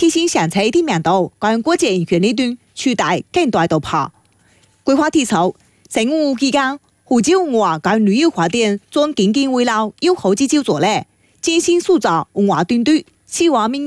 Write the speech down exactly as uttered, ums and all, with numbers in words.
提醒详细的名道，关于国际权利端取代更大的怕。规划提出，生活期间，湖州文化跟旅游发展将紧紧围绕友好之就做嘞，精心塑造文化团队，企划明